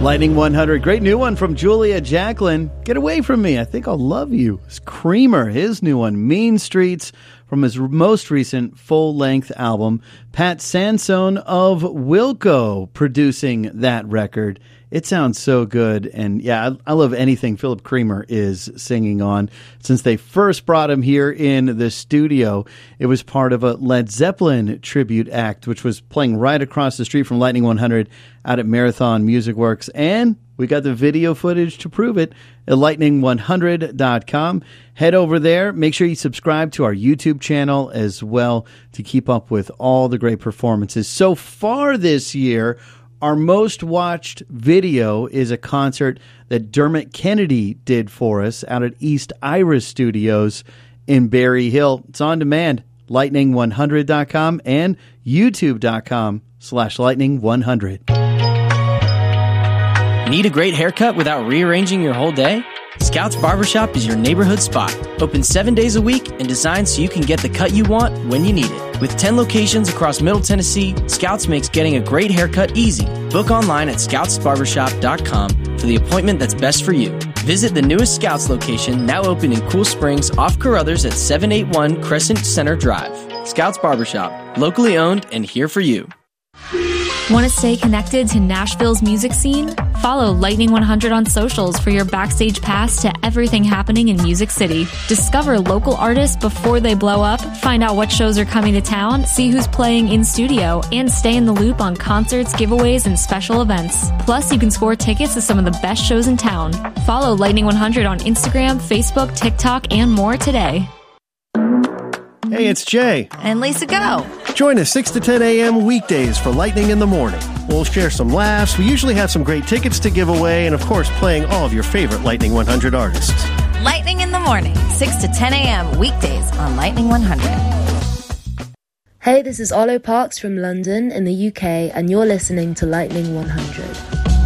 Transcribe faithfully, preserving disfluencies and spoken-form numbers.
Lightning one hundred, great new one from Julia Jacklin. Get Away From Me, I Think I'll Love You. It's Creamer, his new one, Mean Streets, from his most recent full-length album. Pat Sansone of Wilco producing that record. It sounds so good, and yeah, I, I love anything Philip Creamer is singing on. Since they first brought him here in the studio, it was part of a Led Zeppelin tribute act, which was playing right across the street from Lightning one hundred out at Marathon Music Works, and we got the video footage to prove it at lightning one hundred dot com. Head over there. Make sure you subscribe to our YouTube channel as well to keep up with all the great performances. So far this year, our most watched video is a concert that Dermot Kennedy did for us out at East Iris Studios in Berry Hill. It's on demand, lightning one hundred dot com and youtube dot com slash lightning one hundred. Need a great haircut without rearranging your whole day? Scouts Barbershop is your neighborhood spot. Open seven days a week and designed so you can get the cut you want when you need it. With ten locations across Middle Tennessee, Scouts makes getting a great haircut easy. Book online at scouts barbershop dot com for the appointment that's best for you. Visit the newest Scouts location, now open in Cool Springs off Carruthers at seven eighty-one Crescent Center Drive. Scouts Barbershop, locally owned and here for you. Want to stay connected to Nashville's music scene? Follow Lightning one hundred on socials for your backstage pass to everything happening in Music City. Discover local artists before they blow up, find out what shows are coming to town, see who's playing in studio, and stay in the loop on concerts, giveaways, and special events. Plus, you can score tickets to some of the best shows in town. Follow Lightning one hundred on Instagram, Facebook, TikTok, and more today. Hey, it's Jay. And Lisa Go. Join us six to ten a.m. weekdays for Lightning in the Morning. We'll share some laughs. We usually have some great tickets to give away, and of course, playing all of your favorite Lightning one hundred artists. Lightning in the Morning, six to ten a.m. weekdays on Lightning one hundred. Hey, this is Olo Parks from London in the U K, and you're listening to Lightning one hundred.